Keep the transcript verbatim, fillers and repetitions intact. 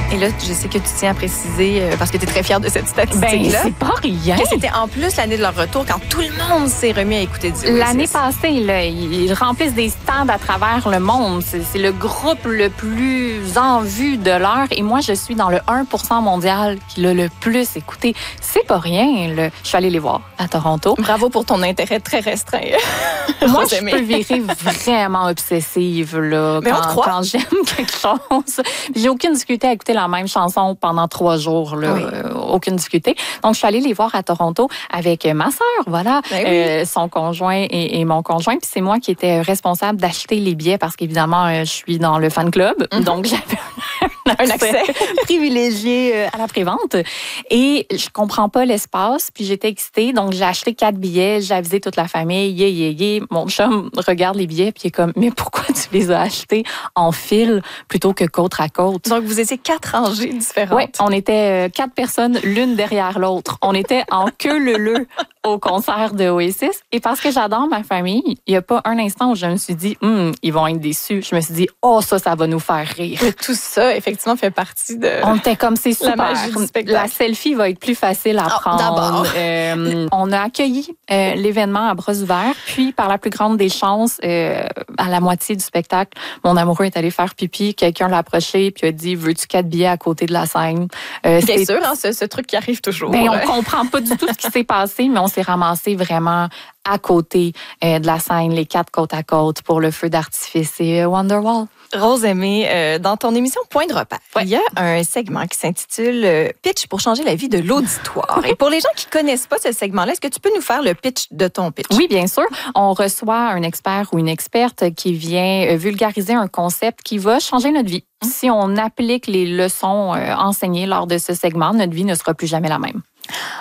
Et là, je sais que tu tiens à préciser, euh, parce que tu es très fière de cette statistique-là. Ben, c'est pas rien. Que c'était en plus l'année de leur retour quand tout le monde s'est remis à écouter du Oasis. L'année passée, là, ils remplissent des stands à travers le monde. C'est, c'est le groupe le plus en vue de l'heure. Et moi, je suis dans le un pour cent mondial qui l'a le plus écouté. C'est pas rien. Là. Je suis allée les voir à Toronto. Bravo pour ton intérêt très restreint. Moi, je peux virer vraiment obsessive là, Mais quand, on te croit. quand j'aime quelque chose. J'ai aucune difficulté à écouter la même chanson pendant trois jours. Là, Oui. euh, aucune difficulté. Donc, je suis allée les voir à Toronto avec ma sœur, voilà, Ben oui. euh, son conjoint et, et mon conjoint. Puis c'est moi qui étais responsable d'acheter les billets parce qu'évidemment, euh, je suis dans le fan club. Mm-hmm. Donc, j'avais Un accès privilégié euh, à la prévente. Et je comprends pas l'espace, puis j'étais excitée. Donc, j'ai acheté quatre billets, j'ai avisé toute la famille. Yeah, yeah, yeah. Mon chum regarde les billets, puis il est comme, mais pourquoi tu les as achetés en file plutôt que côte à côte? Donc, vous étiez quatre rangées différentes. Oui, on était euh, quatre personnes l'une derrière l'autre. On était en queue leu-leu au concert de Oasis. Et parce que j'adore ma famille, il n'y a pas un instant où je me suis dit, Hum, ils vont être déçus. Je me suis dit, oh, ça, ça va nous faire rire. Mais tout ça, effectivement, fait partie de... On était comme, c'est super. La magie du spectacle. La selfie va être plus facile à Ah, prendre. d'abord. Euh, on a accueilli euh, l'événement à bras ouverts. Puis, par la plus grande des chances, euh, à la moitié du spectacle, mon amoureux est allé faire pipi. Quelqu'un l'a approché puis a dit, veux-tu quatre billets à côté de la scène? Euh, Bien c'est- sûr, hein, ce, ce truc qui arrive toujours. Ben, Ouais. on comprend pas du tout ce qui s'est passé, mais on s'est ramassé vraiment à côté euh, de la scène, les quatre côte à côte pour le feu d'artifice et euh, Wonderwall. Rose Aimée, euh, dans ton émission Point de repère, Ouais. il y a un segment qui s'intitule euh, Pitch pour changer la vie de l'auditoire. Et pour les gens qui connaissent pas ce segment-là, est-ce que tu peux nous faire le pitch de ton pitch? Oui, bien sûr. On reçoit un expert ou une experte qui vient euh, vulgariser un concept qui va changer notre vie. Si on applique les leçons euh, enseignées lors de ce segment, notre vie ne sera plus jamais la même.